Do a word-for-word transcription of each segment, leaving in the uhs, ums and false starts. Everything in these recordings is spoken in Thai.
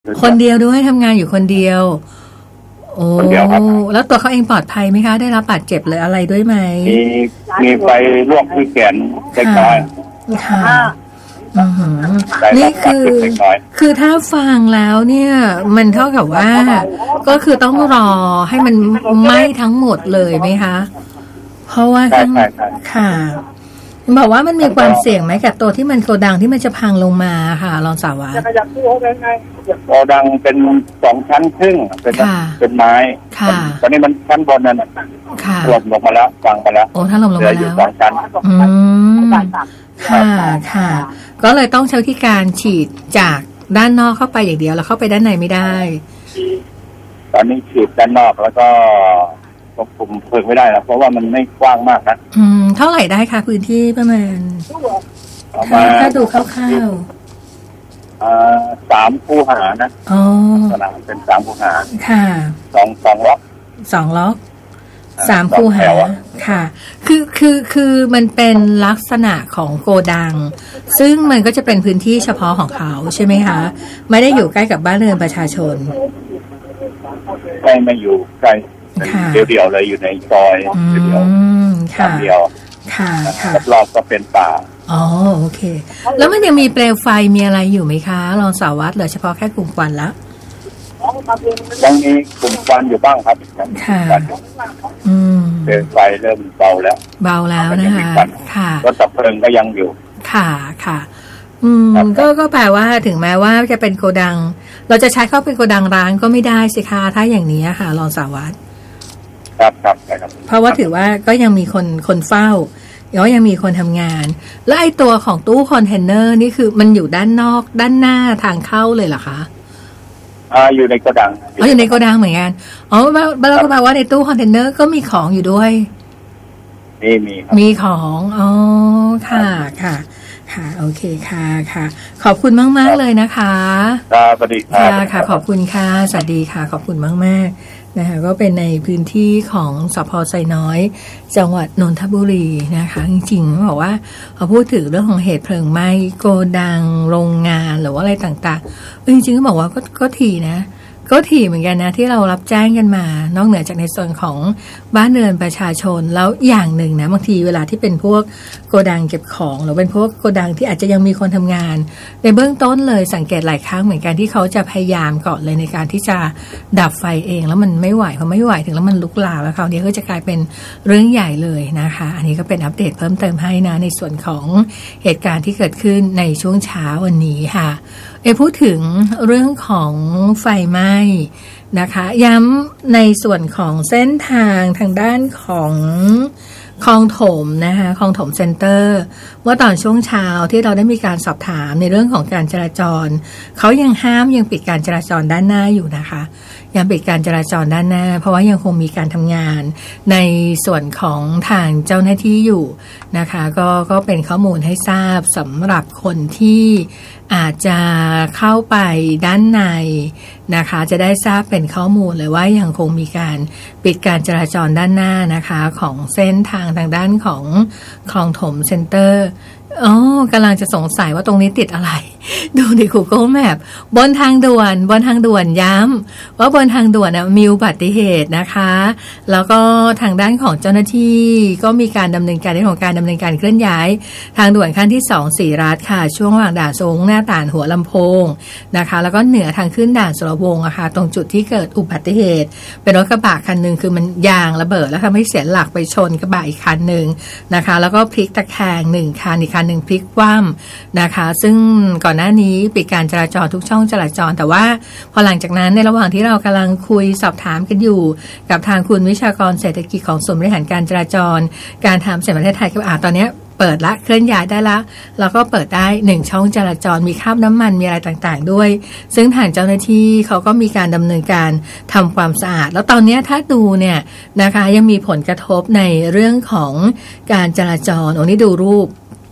คนเดียวด้วยทำงานอยู่คนเดียวโอ้แล้วตัวเขาเองปลอดภัยไหมคะได้รับบาดเจ็บหรืออะไรด้วยไหมมีมีไฟลวกที่แขนเล็กน้อยค่ะนี่คือคือถ้าฟังแล้วเนี่ยมันเท่ากับว่าก็คือต้องรอให้มันไหม้ทั้งหมดเลยไหมคะเพราะว่าค่ะบอกว่ามันมีความเสี่ยงไหมกับตัวที่มันโกดังที่มันจะพังลงมาค่ะรองสารวัตรโกดังเป็นสองชั้นครึ่งเป็นเป็นไม้ตอนนี้มันชั้นบนนั่นถล่มลงมาแล้วฟังไปแล้วโอ้ถ้าลงลงมาแล้วสองชั้นอืมค่ะค่ะก็เลยต้องใช้วิธีการฉีดจากด้านนอกเข้าไปอย่างเดียวแล้วเข้าไปด้านในไม่ได้ตอนนี้ฉีดด้านนอกแล้วก็ควบคุมเพลิงไม่ได้แล้วเพราะว่ามันไม่กว้างมากนะอืมเท่าไหร่ได้คะพื้นที่ประมาณถ้าดูคร่าวๆอ่าสามคูหานะอ๋อสนามเป็นสามคูหาค่ะสองสองล็อกสองล็อกสามคูหาค่ะคือคือคือมันเป็นลักษณะของโกดังซึ่งมันก็จะเป็นพื้นที่เฉพาะของเขาใช่ไหมคะไม่ได้อยู่ใกล้กับบ้านเรือนประชาชนไม่ไม่อยู่ใกล้เดียวๆเลยอยู่ในซอยเดียวค่ะเดียวค่ะค่ะรอบก็เป็นป่าอ๋อโอเคแล้วมันยังมีเปลวไฟมีอะไรอยู่ไหมคะรองสารวัตรหรือเฉพาะแค่กลุ่มควันละยังมีกลุ่มควันอยู่บ้างครับค่ะอืมเปลวไฟเริ่มเบาแล้วเบาแล้วนะคะค่ะรถดับเพลิงก็ยังอยู่ค่ะค่ะอืมก็ก็แปลว่าถึงแม้ว่าจะเป็นโกดังเราจะใช้เข้าเป็นโกดังร้านก็ไม่ได้สิคะถ้าอย่างนี้ค่ะรองสารวัตรครับครับครับเพราะว่าถือว่าก็ยังมีคนคนเฝ้าแล้วยังมีคนทำงานแล้วไอ้ตัวของตู้คอนเทนเนอร์นี่คือมันอยู่ด้านนอกด้านหน้าทางเข้าเลยเหรอคะอ่าอยู่ในโกดังอ๋ออยู่ในโกดังเหมือนกันอ๋อแล้วก็แปลว่าในตู้คอนเทนเนอร์ก็มีของอยู่ด้วยมีมีมีของอ๋อค่ะค่ะค่ะโอเคค่ะค่ะขอบคุณมากๆเลยนะคะครับสวัสดีค่ะค่ะขอบคุณค่ะสวัสดีค่ะขอบคุณมากๆนะคะก็เป็นในพื้นที่ของสภ.ไซน้อยจังหวัดนนทบุรีนะคะจริงๆบอกว่าพอพูดถึงเรื่องของเหตุเพลิงไหม้โกดังโรงงานหรือว่าอะไรต่างๆจริงๆก็บอกว่าก็ก็ถี่นะก็ถี่เหมือนกันนะที่เรารับแจ้งกันมานอกเหนือจากในส่วนของบ้านเรือนประชาชนแล้วอย่างหนึ่งนะบางทีเวลาที่เป็นพวกโกดังเก็บของหรือเป็นพวกโกดังที่อาจจะยังมีคนทำงานในเบื้องต้นเลยสังเกตหลายครั้งเหมือนกันที่เขาจะพยายามก่อนเลยในการที่จะดับไฟเองแล้วมันไม่ไหวพอไม่ไหวถึงแล้วมันลุกลามแล้วคราวนี้ก็จะกลายเป็นเรื่องใหญ่เลยนะคะอันนี้ก็เป็นอัปเดตเพิ่มเติมให้นะในส่วนของเหตุการณ์ที่เกิดขึ้นในช่วงเช้าวันนี้ค่ะเอพูดถึงเรื่องของไฟไหม้นะคะย้ำในส่วนของเส้นทางทางด้านของคลองถมนะคะคลองถมเซ็นเตอร์ว่าตอนช่วงเช้าที่เราได้มีการสอบถามในเรื่องของการจราจรเขายังห้ามยังปิดการจราจรด้านหน้าอยู่นะคะยังปิดการจราจรด้านหน้าเพราะว่ายังคงมีการทำงานในส่วนของทางเจ้าหน้าที่อยู่นะคะก็ก็เป็นข้อมูลให้ทราบสำหรับคนที่อาจจะเข้าไปด้านในนะคะจะได้ทราบเป็นข้อมูลเลยว่ายังคงมีการปิดการจราจรด้านหน้านะคะของเส้นทางทางด้านของคลองถมเซ็นเตอร์อ๋อกำลังจะสงสัยว่าตรงนี้ติดอะไรดูใน Google Map บนทางด่วนบนทางด่วนย้ำว่าบนทางด่วนนะมีอุบัติเหตุนะคะแล้วก็ทางด้านของเจ้าหน้าที่ก็มีการดำเนินการในของการดำเนินการเคลื่อนย้ายทางด่วนขั้นที่สองศรีรัตน์ค่ะช่วงระหว่างด่านสงหน้าต่านหัวลำโพงนะคะแล้วก็เหนือทางขึ้นด่านสุรวงศ์อะค่ะตรงจุดที่เกิดอุบัติเหตุเป็นรถกระบะคันนึงคือมันยางระเบิดแล้วทำให้เสียหลักไปชนกระบะอีกคันนึงนะคะแล้วก็พลิกตะแคงหนึ่งคันอีกคันหนึ่งพลิกคว่ำนะคะซึ่งก่อนหน้านี้ปิดการจราจรทุกช่องจราจรแต่ว่าพอหลังจากนั้นในระหว่างที่เรากำลังคุยสอบถามกันอยู่กับทางคุณวิชากรเศรษฐกิจของศูนย์บริหารการจราจรการทางเส้นประเทศไทยก็อ่าตอนนี้เปิดละเคลื่อนย้ายได้ละแล้วก็เปิดได้หนึ่งช่องจราจรมีคราบน้ำมันมีอะไรต่างๆด้วยซึ่งทางเจ้าหน้าที่เขาก็มีการดำเนินการทำความสะอาดแล้วตอนนี้ถ้าดูเนี่ยนะคะยังมีผลกระทบในเรื่องของการจราจรโอ้นี่ดูรูป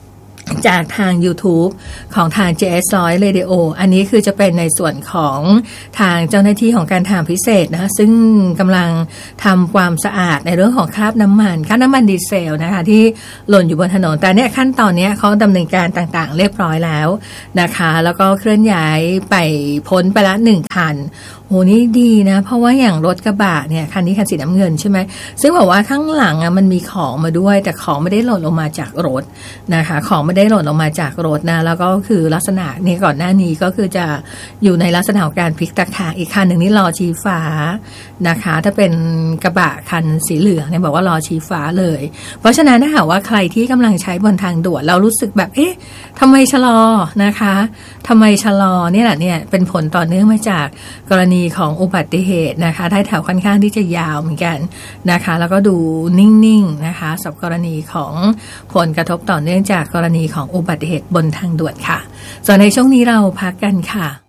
จากทาง YouTube ของทาง เจ เอส หนึ่งร้อย Radio อันนี้คือจะเป็นในส่วนของทางเจ้าหน้าที่ของการทางพิเศษนะซึ่งกำลังทำความสะอาดในเรื่องของคราบน้ำมันคราบน้ำมันดีเซลนะคะที่หล่นอยู่บนถนนแต่เนี่ยขั้นตอนนี้เขาดำเนินการต่างๆเรียบร้อยแล้วนะคะแล้วก็เคลื่อนย้ายไปพ้นไปละหนึ่งคันโหนี่ดีนะเพราะว่าอย่างรถกระบะเนี่ยคันนี้คันสีน้ำเงินใช่ไหมซึ่งบอกว่าข้างหลังอ่ะมันมีของมาด้วยแต่ของไม่ได้หล่นลงมาจากรถนะคะของไม่ได้หล่นลงมาจากรถนะแล้วก็คือลักษณะนี้ก่อนหน้านี้ก็คือจะอยู่ในลักษณะของการพลิกตะแคงอีกคันหนึ่งนี่รอชี้ฟ้านะคะถ้าเป็นกระบะคันสีเหลืองเนี่ยบอกว่ารอชี้ฟ้าเลยเพราะฉะนั้นถ้าหากว่าใครที่กำลังใช้บนทางด่วนเรารู้สึกแบบเอ๊ะทำไมชะลอนะคะทำไมชะลอเนี่ยแหละเนี่ยเป็นผลต่อเนื่องมาจากกรณีของอุบัติเหตุนะคะท้ายแถวค่อนข้างที่จะยาวเหมือนกันนะคะแล้วก็ดูนิ่งๆนะคะสำหรับกรณีของผลกระทบต่อเนื่องจากกรณีของอุบัติเหตุบนทางด่วนค่ะส่วนในช่วงนี้เราพักกันค่ะ